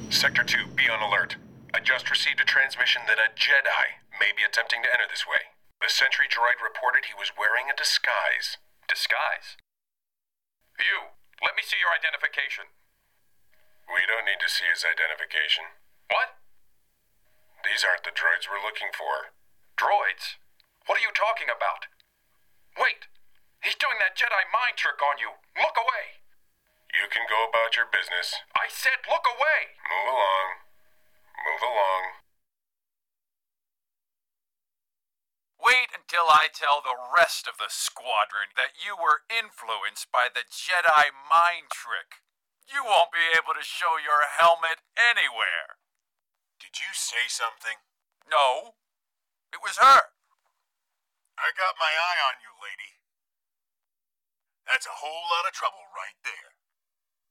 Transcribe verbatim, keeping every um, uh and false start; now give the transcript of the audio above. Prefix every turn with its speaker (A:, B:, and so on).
A: Sector two, be on alert. I just received a transmission that a Jedi may be attempting to enter this way. The sentry droid reported he was wearing a disguise.
B: Disguise? You, let me see your identification.
A: We don't need to see his identification.
B: What?
A: These aren't the droids we're looking for.
B: Droids? What are you talking about? Wait! He's doing that Jedi mind trick on you! Look away!
A: You can go about your business.
B: I said look away!
A: Move along. Move along.
C: Wait until I tell the rest of the squadron that you were influenced by the Jedi mind trick. You won't be able to show your helmet anywhere.
D: Did you say something?
C: No, it was her.
D: I got my eye on you, lady. That's a whole lot of trouble right there.